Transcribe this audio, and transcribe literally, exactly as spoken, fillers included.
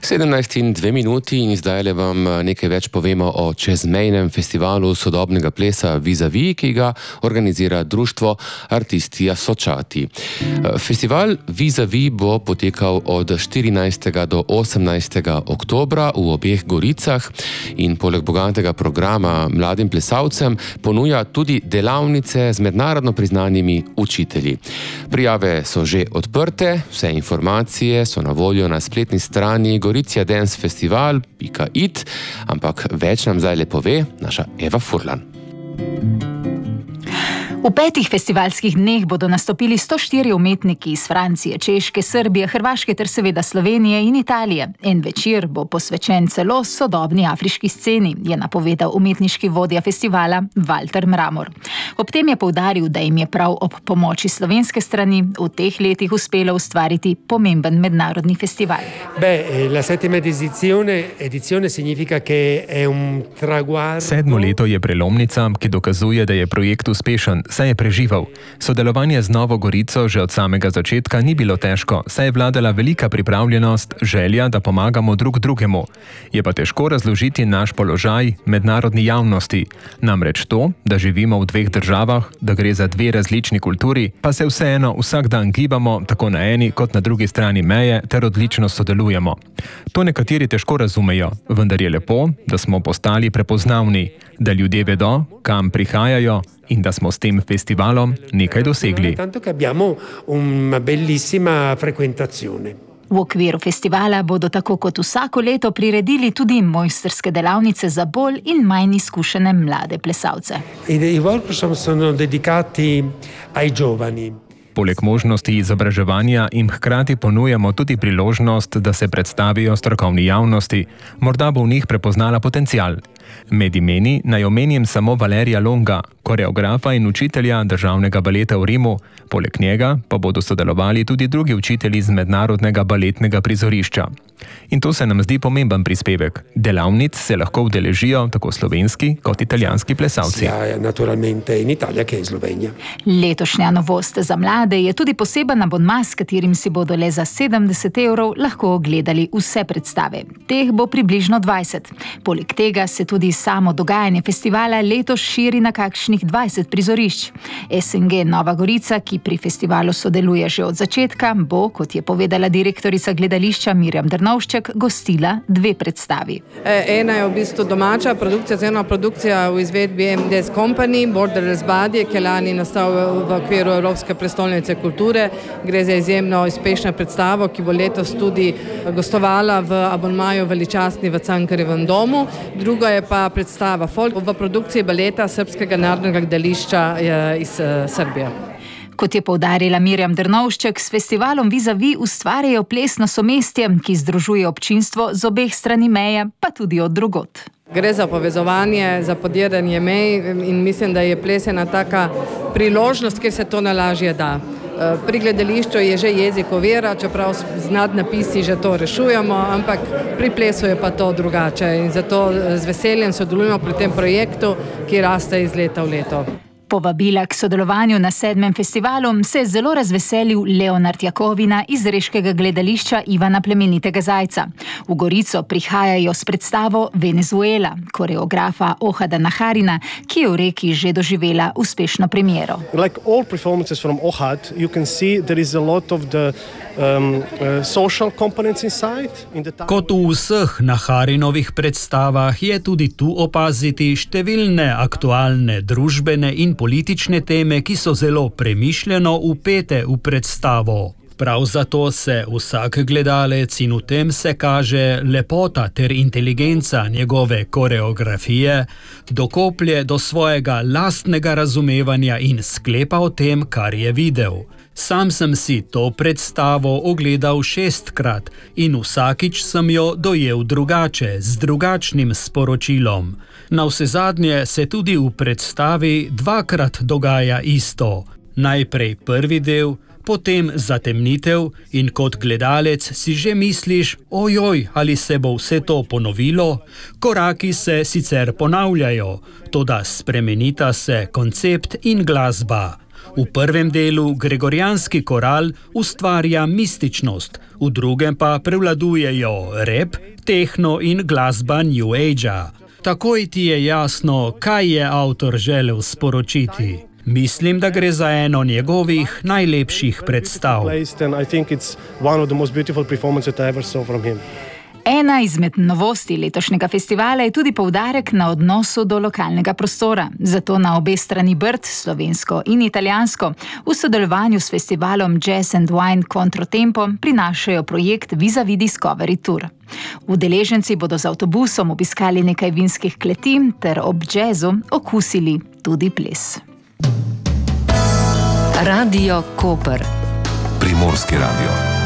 sedemnajst in dve minuti in zdaj le vam nekaj več povemo o čezmejnem festivalu sodobnega plesa Vis-a-Vis, ki ga organizira društvo Artisti Associati. Festival Vis-a-Vis bo potekal od štirinajstega do osemnajstega oktobra v obeh Goricah in poleg bogatega programa mladim plesalcem ponuja tudi delavnice z mednarodno priznanimi učitelji. Prijave so že odprte, vse informacije so na voljo na spletni strani Gorica Dance Festival pika it, ampak več nam zdaj le pove naša Eva Furlan. V petih festivalskih dneh bodo nastopili sto štirje umetniki iz Francije, Češke, Srbije, Hrvaške ter seveda Slovenije in Italije. En večer bo posvečen celo sodobni afriški sceni, je napovedal umetniški vodja festivala Walter Mramor. Ob tem je poudaril, da jim je prav ob pomoči slovenske strani v teh letih uspelo ustvariti pomemben mednarodni festival. Beh, la settima edizione, edizione significa che è un traguardo. Sedmo leto je prelomnica, ki dokazuje, da je projekt uspešen, saj je preživel. Sodelovanje z Novo Gorico že od samega začetka ni bilo težko, saj je vladala velika pripravljenost, želja, da pomagamo drug drugemu. Je pa težko razložiti naš položaj mednarodni javnosti. Namreč to, da živimo v dveh državah, da gre za dve različni kulturi, pa se vseeno vsak dan gibamo, tako na eni kot na drugi strani meje, ter odlično sodelujemo. To nekateri težko razumejo, vendar je lepo, da smo postali prepoznavni, da ljudje vedo, kam prihajajo, in da smo s tem festivalom nekaj dosegli. Tanto che abbiamo una bellissima frequentazione. V okviru festivala bodo tako kot vsako leto priredili tudi mojstrske delavnice za bolj in manj izkušene mlade plesalce. I workshop sono dedicati ai giovani. Poleg možnosti izobraževanja jim hkrati ponujamo tudi priložnost, da se predstavijo strokovni javnosti, morda bo v njih prepoznala potencial. Med imeni naj omenim samo Valerija Longa, koreografa in učitelja državnega baleta v Rimu, poleg njega pa bodo sodelovali tudi drugi učitelji z mednarodnega baletnega prizorišča. In to se nam zdi pomemben prispevek. Delavnic se lahko udeležijo tako slovenski kot italijanski plesalci. Ja, naturalmente in Italija, ki je Slovenija. Letošnja novost za mlade je tudi poseben abonma, s katerim si bodo le za sedemdeset evrov lahko ogledali vse predstave. Teh bo približno dvajset. Poleg tega se tudi samo dogajanje festivala letos širi na kakšnih dvajset prizorišč. S N G Nova Gorica, ki pri festivalu sodeluje že od začetka, bo, kot je povedala direktorica gledališča Mirjam Drnovšček, gostila dve predstavi. Ena je v bistvu domača produkcija, ena produkcija v izvedbi M D S Company, Borderless Body, ki je lani nastal v okviru Evropske prestolnice kulture. Gre za izjemno uspešno predstavo, ki bo letos tudi gostovala v abonmaju veličastni v Cankarjevem domu. Druga je pa predstava folk v produkciji baleta Srbskega narodnega gledališča iz Srbije. Kot je poudarila Mirjam Drnovšček, s festivalom Vis-a-Vis ustvarjajo plesno somestje, ki združuje občinstvo z obeh strani meje, pa tudi od drugod. Gre za povezovanje, za podiranje mej in mislim, da je ples ena taka priložnost, kjer se to najlažje da. Pri gledališču je že jezik ovira, čeprav z nadnapisi že to rešujemo, ampak pri plesu je pa to drugače in zato z veseljem sodelujemo pri tem projektu, ki raste iz leta v leto. Povabila k sodelovanju na sedmem festivalu se je zelo razveselil Leonard Jakovina iz reškega gledališča Ivana Plemenitega Zajca. V Gorico prihajajo s predstavo Venezuela, koreografa Ohada Naharina, ki je v Reki že doživela uspešno premiero. Like all performances from Ohad, you can see there is a lot of the um, uh, social components inside. In the Kot v vseh Naharinovih predstavah je tudi tu opaziti številne aktualne družbene in politične teme, ki so zelo premišljeno vpete v predstavo. Prav zato se vsak gledalec in v tem se kaže lepota ter inteligenca njegove koreografije, dokoplje do svojega lastnega razumevanja in sklepa o tem, kar je videl. Sam sem si to predstavo ogledal šestkrat in vsakič sem jo dojel drugače, z drugačnim sporočilom. Navsezadnje se tudi v predstavi dvakrat dogaja isto. Najprej prvi del, potem zatemnitev in kot gledalec si že misliš, ojoj, ali se bo vse to ponovilo? Koraki se sicer ponavljajo, toda spremenita se koncept in glasba. V prvem delu gregorijanski koral ustvarja mističnost, v drugem pa prevladujejo rap, tehno in glasba New Age-a. Takoj ti je jasno, kaj je avtor želel sporočiti. Mislim, da gre za eno njegovih najlepših predstav. Ena izmed novosti letošnjega festivala je tudi poudarek na odnosu do lokalnega prostora. Zato na obe strani Brd, slovensko in italijansko, v sodelovanju s festivalom Jazz and Wine Controtempo prinašajo projekt Vis-a-vis Discovery Tour. Udeleženci bodo z avtobusom obiskali nekaj vinskih kleti ter ob džezu okusili tudi ples. Radio Koper. Primorski radio.